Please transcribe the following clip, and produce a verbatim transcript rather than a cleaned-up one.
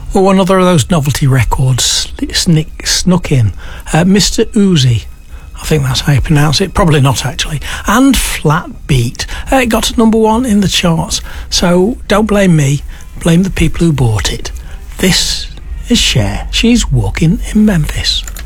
Oh, another of those novelty records snick, snuck in. Uh, Mister Uzi, I think that's how you pronounce it. Probably not, actually. And Flat Beat. Uh, it got to number one in the charts. So don't blame me. Blame the people who bought it. This is Cher. She's Walking in Memphis.